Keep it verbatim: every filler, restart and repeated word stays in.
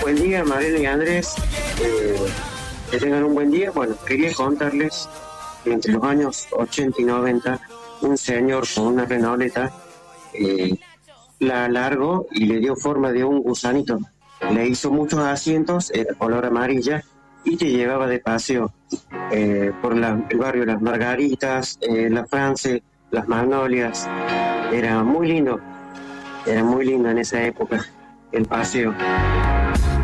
Buen día, Mariela y Andrés. Eh, que tengan un buen día. Bueno, quería contarles que entre los años ochenta y noventa, un señor con una Renauleta eh, la alargó y le dio forma de un gusanito. Le hizo muchos asientos, era color amarilla, y te llevaba de paseo eh, por la, el barrio Las Margaritas, eh, La France, Las Magnolias. Era muy lindo, era muy lindo en esa época el paseo.